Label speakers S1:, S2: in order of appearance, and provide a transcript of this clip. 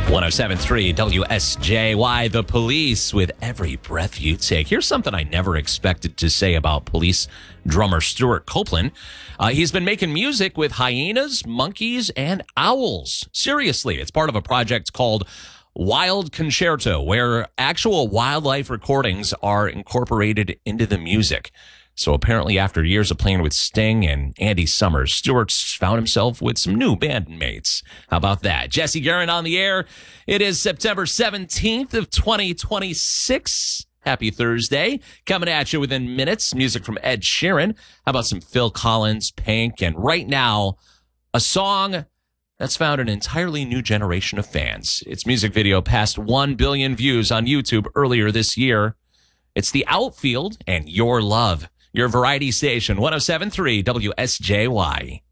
S1: 107.3 WSJY, The Police with Every Breath You Take. Here's something I never expected to say about Police drummer Stewart Copeland. He's been making music with hyenas, monkeys, and owls. Seriously, it's part of a project called Wild Concerto, where actual wildlife recordings are incorporated into the music. So apparently after years of playing with Sting and Andy Summers, Stewart's found himself with some new bandmates. How about that? Jesse Guerin on the air. It is September 17th of 2026. Happy Thursday. Coming at you within minutes. Music from Ed Sheeran. How about some Phil Collins, Pink, and right now, a song that's found an entirely new generation of fans. Its music video passed 1 billion views on YouTube earlier this year. It's The Outfield and Your Love. Your variety station, 107.3 WSJY.